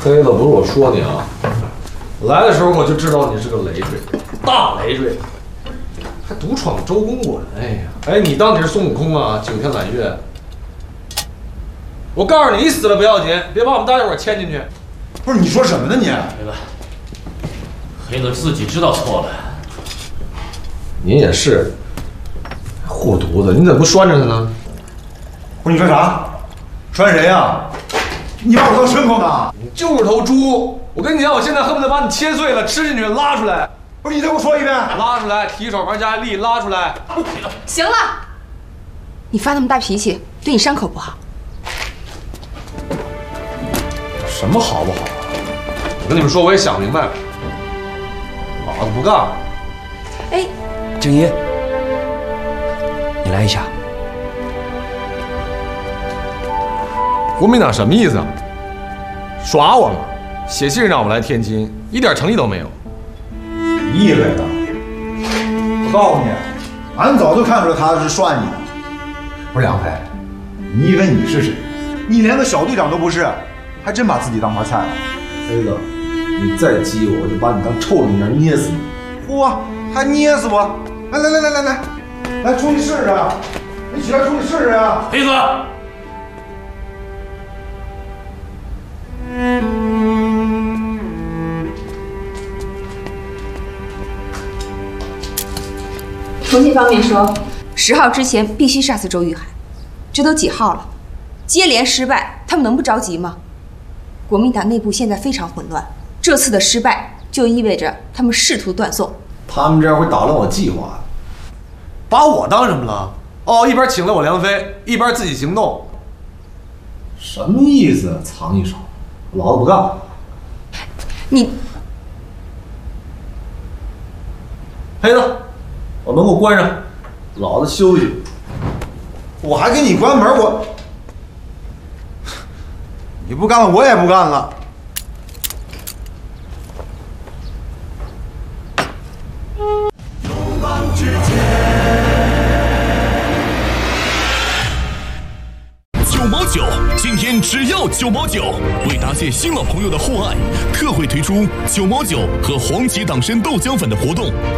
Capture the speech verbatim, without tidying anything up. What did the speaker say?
黑子，不是我说你啊，来的时候我就知道你是个累赘，大累赘，还独闯周公馆。哎呀，哎，你当你是孙悟空啊？九天揽月。我告诉你，你死了不要紧，别把我们大家伙牵进去。 不是你说什么呢你？ 黑子，黑子自己知道错了。 您也是，护犊子，你怎么不拴着他呢？ 不是你说啥？拴谁呀？你把我当牲口呢？ 你就是头猪！我跟你讲，我现在恨不得把你切碎了，吃进去，拉出来。 不是你再给我说一遍。 拉出来，提手旁加力，拉出来。 行了，你发那么大脾气，对你伤口不好。 什么好不好啊？我跟你们说，我也想明白了，老子不干了。 哎， 静怡，你来一下。 国民党什么意思啊？耍我吗？写信让我们来天津，一点诚意都没有。 你以为的？我告诉你，俺早就看出来他是涮你的。不是梁培，你以为你是谁？你连个小队长都不是，还真把自己当盘菜了。 黑子，你再激我，我就把你当臭人样捏死你！ 嚯，还捏死我！来来来来来来，来出去试试，你起来出去试试啊！ 黑子。 重庆方面说，十号之前必须杀死周玉海。这都几号了？接连失败，他们能不着急吗？国民党内部现在非常混乱，这次的失败就意味着他们试图断送。 他们这样会打乱我计划，把我当什么了？哦，一边请了我梁飞，一边自己行动，什么意思？藏一手，老子不干。 你， 黑子，把门给我关上，老子休息。 我还给你关门，我你不干了，我也不干了。 九毛九，今天只要九毛九。为答谢新老朋友的厚爱，特惠推出九毛九和黄芪党参豆浆粉的活动。